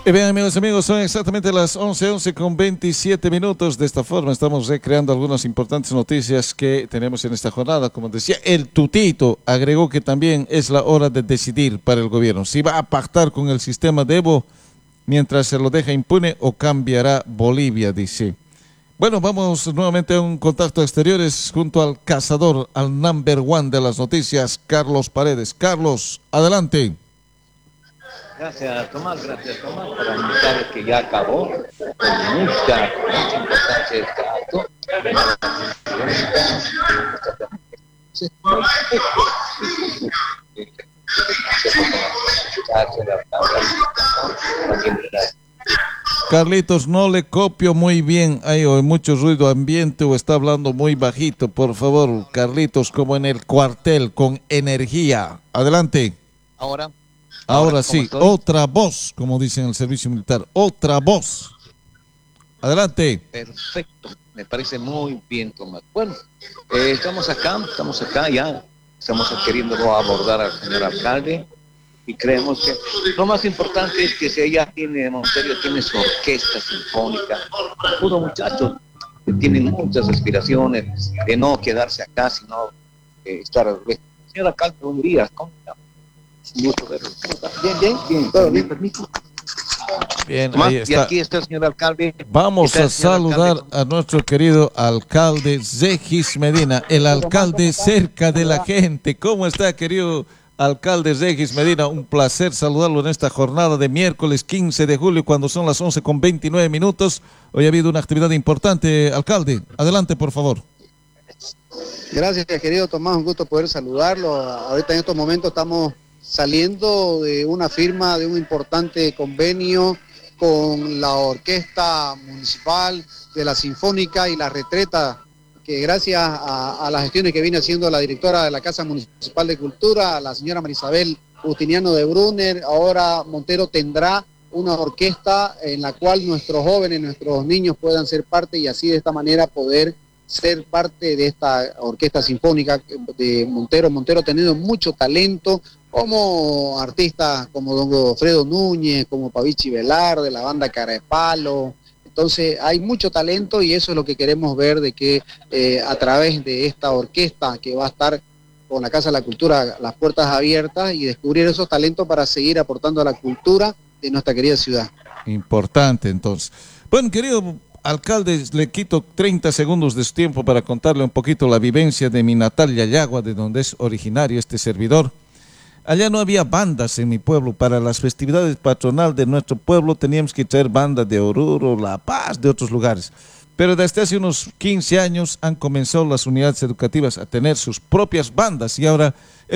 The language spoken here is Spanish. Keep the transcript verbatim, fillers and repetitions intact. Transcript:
Y bien, amigos y amigos, son exactamente las once, once con veintisiete minutos. De esta forma estamos recreando algunas importantes noticias que tenemos en esta jornada. Como decía, el Tutito agregó que también es la hora de decidir para el gobierno si va a pactar con el sistema de Evo mientras se lo deja impune o cambiará Bolivia, dice. Bueno, vamos nuevamente a un contacto exteriores junto al cazador, al number one de las noticias, Carlos Paredes. Carlos, adelante. Gracias, Tomás. Gracias, Tomás, para indicar que ya acabó. Con mucha, mucha importancia este acto. Carlitos, no le copio muy bien. Hay mucho ruido ambiente o está hablando muy bajito. Por favor, Carlitos, como en el cuartel, con energía. Adelante. Ahora. Ahora, Ahora sí, estoy? Otra voz, como dicen en el servicio militar, otra voz. Adelante. Perfecto, me parece muy bien, Tomás. Bueno, eh, estamos acá, estamos acá ya, estamos queriendo abordar al señor alcalde y creemos que lo más importante es que si ella tiene, Monterio tiene su orquesta sinfónica, puro muchachos que tienen muchas aspiraciones de no quedarse acá, sino eh, estar... Señor alcalde, un día, ¿cómo está? Bien, bien, bien, todo bien, permiso. Bien, Tomás, ahí está. Y aquí está el señor alcalde. Vamos a saludar alcalde. a nuestro querido alcalde Regis Medina, el alcalde cerca de la gente. ¿Cómo está, querido alcalde Regis Medina? Un placer saludarlo en esta jornada de miércoles quince de julio, cuando son las once con veintinueve minutos. Hoy ha habido una actividad importante, alcalde. Adelante, por favor. Gracias, querido Tomás, un gusto poder saludarlo. Ahorita en estos momentos estamos saliendo de una firma de un importante convenio con la Orquesta Municipal de la Sinfónica y la Retreta, que gracias a, a las gestiones que viene haciendo la directora de la Casa Municipal de Cultura, la señora Marisabel Justiniano de Brunner, ahora Montero tendrá una orquesta en la cual nuestros jóvenes, nuestros niños puedan ser parte y así de esta manera poder ser parte de esta orquesta sinfónica de Montero. Montero ha tenido mucho talento, como artistas como don Godofredo Núñez, como Pavichi Velar, de la banda Cara de Palo. Entonces hay mucho talento y eso es lo que queremos ver, de que eh, a través de esta orquesta que va a estar con la Casa de la Cultura, las puertas abiertas, y descubrir esos talentos para seguir aportando a la cultura de nuestra querida ciudad. Importante, entonces. Bueno, querido alcalde, le quito treinta segundos de su tiempo para contarle un poquito la vivencia de mi natal Yayagua, de donde es originario este servidor. Allá no había bandas en mi pueblo. Para las festividades patronal de nuestro pueblo teníamos que traer bandas de Oruro, La Paz, de otros lugares. Pero desde hace unos quince años han comenzado las unidades educativas a tener sus propias bandas y ahora